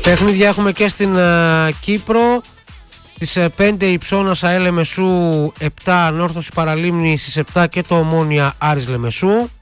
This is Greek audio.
Παιχνίδια έχουμε και στην Κύπρο. Στις 5 η Ψώνας ΑΕΛ Λεμεσού, 7 Ανόρθωση Παραλίμνη στις 7 και το Ομόνια Άρης Λεμεσού.